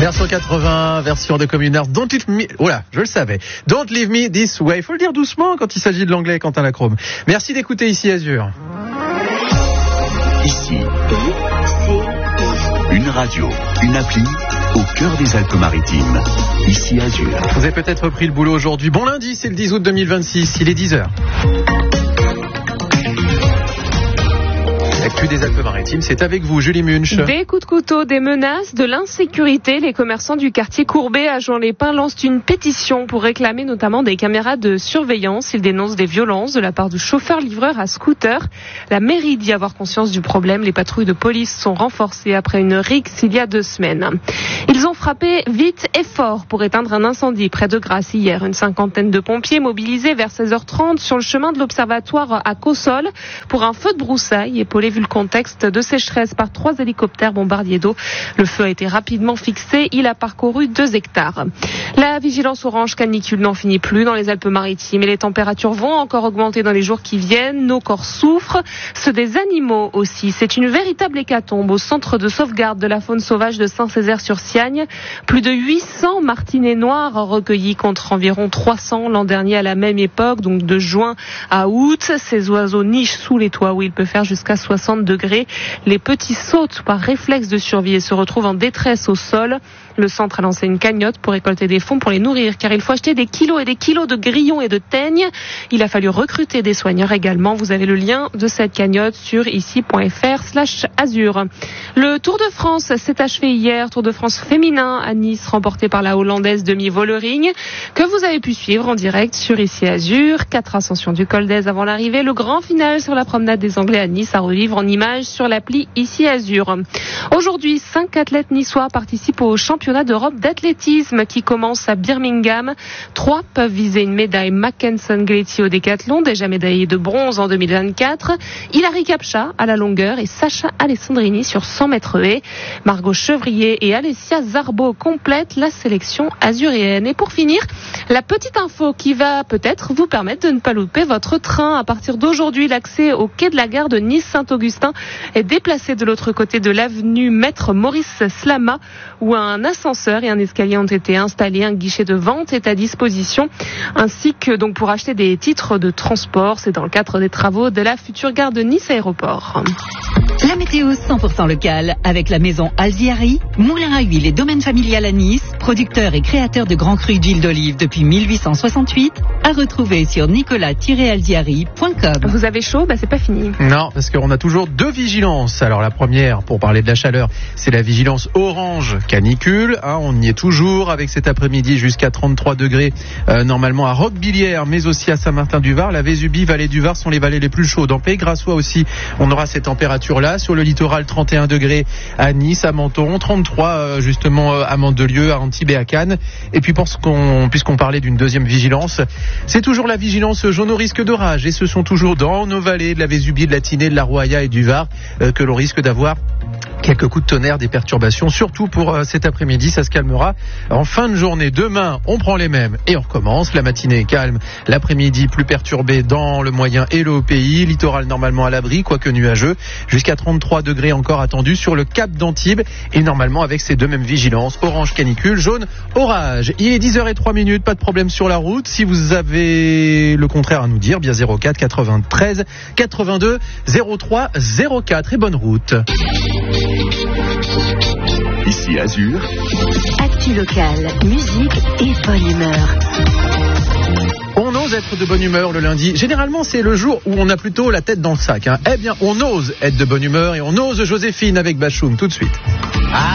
Version 80, version de Communards. Don't leave me... Oula, je le savais. Don't leave me this way. Il faut le dire doucement quand il s'agit de l'anglais, Quentin Lacrome. Merci d'écouter Ici Azur. Ici, une radio, une appli au cœur des Alpes-Maritimes. Ici Azur. Vous avez peut-être repris le boulot aujourd'hui. Bon lundi, c'est le 10 août 2026. Il est 10h. L'actu des Alpes-Maritimes, c'est avec vous, Julie Munch. Des coups de couteau, des menaces, de l'insécurité. Les commerçants du quartier Courbet à Juan-les-Pins lancent une pétition pour réclamer notamment des caméras de surveillance. Ils dénoncent des violences de la part du chauffeur-livreur à scooter. La mairie dit avoir conscience du problème. Les patrouilles de police sont renforcées après une rixe il y a 2 semaines. Ils ont frappé vite et fort pour éteindre un incendie près de Grasse hier. Une 50aine de pompiers mobilisés vers 16h30 sur le chemin de l'Observatoire à Cossol pour un feu de broussailles épaulé vu le contexte de sécheresse par 3 hélicoptères bombardiers d'eau. Le feu a été rapidement fixé. Il a parcouru 2 hectares. La vigilance orange canicule n'en finit plus dans les Alpes-Maritimes et les températures vont encore augmenter dans les jours qui viennent. Nos corps souffrent, ceux des animaux aussi. C'est une véritable hécatombe au centre de sauvegarde de la faune sauvage de Saint-Césaire-sur-Siagne. Plus de 800 martinets noirs recueillis contre environ 300 l'an dernier à la même époque, donc de juin à août. Ces oiseaux nichent sous les toits où il peut faire jusqu'à 60 degrés. Les petits sautent par réflexe de survie et se retrouvent en détresse au sol. Le centre a lancé une cagnotte pour récolter des fonds pour les nourrir, car il faut acheter des kilos et des kilos de grillons et de teignes. Il a fallu recruter des soigneurs également. Vous avez le lien de cette cagnotte sur ici.fr/azur. Le Tour de France s'est achevé hier. Tour de France féminin à Nice, remporté par la Hollandaise Demi Vollering, que vous avez pu suivre en direct sur Ici Azur. 4 ascensions du Col d'Èze avant l'arrivée. Le grand final sur la promenade des Anglais à Nice à revivre en images sur l'appli Ici Azur. Aujourd'hui, 5 athlètes niçois participent au championnat d'Europe d'athlétisme qui commence à Birmingham. 3 peuvent viser une médaille. Mackenson Gletti au décathlon, déjà médaillé de bronze en 2024. Hilary Capcha à la longueur et Sacha Alessandrini sur 100 mètres haies. Margot Chevrier et Alessia Zarbo complètent la sélection azuréenne. Et pour finir, la petite info qui va peut-être vous permettre de ne pas louper votre train. À partir d'aujourd'hui, l'accès au quai de la gare de Nice-Saint-Augustin est déplacé de l'autre côté de l'avenue Maître Maurice Slama, où un ascenseur et un escalier ont été installés. Un guichet de vente est à disposition, ainsi que donc pour acheter des titres de transport. C'est dans le cadre des travaux de la future gare de Nice Aéroport. La météo 100% locale avec la maison Alziari, moulin à huile et domaine familial à Nice, producteur et créateur de grands crus d'huile d'olive depuis 1868, à retrouver sur nicolas-alziari.com. Vous avez chaud? C'est pas fini. Non, parce qu'on a toujours 2 vigilances. Alors la première, pour parler de la chaleur, c'est la vigilance orange canicule. On y est toujours avec cet après-midi jusqu'à 33 degrés normalement à Roquebillière, mais aussi à Saint-Martin-du-Var. La Vésubie, Vallée du Var sont les vallées les plus chaudes. En Pays Grassois aussi, on aura ces températures-là. Sur le littoral, 31 degrés à Nice, à Menton, 33 justement à Mandelieu, à Antibes et à Cannes. Et puis puisqu'on parlait d'une deuxième vigilance, c'est toujours la vigilance jaune au risque d'orage. Et ce sont toujours dans nos vallées de la Vésubie, de la Tinée, de la Roya et du Var que l'on risque d'avoir quelques coups de tonnerre, des perturbations, surtout pour cet après-midi. Ça se calmera en fin de journée. Demain, on prend les mêmes et on recommence. La matinée est calme, l'après-midi plus perturbé dans le moyen et le haut pays. Littoral normalement à l'abri, quoique nuageux. Jusqu'à 33 degrés encore attendus sur le cap d'Antibes. Et normalement avec ces 2 mêmes vigilances, orange canicule, jaune orage. Il est 10h03, pas de problème sur la route. Si vous avez le contraire à nous dire, bien 04 93 82 03 04 et bonne route. Ici Azur. Actu locale, musique et bonne humeur. On ose être de bonne humeur le lundi. Généralement, c'est le jour où on a plutôt la tête dans le sac. Eh bien, on ose être de bonne humeur et on ose Joséphine avec Bachoum tout de suite.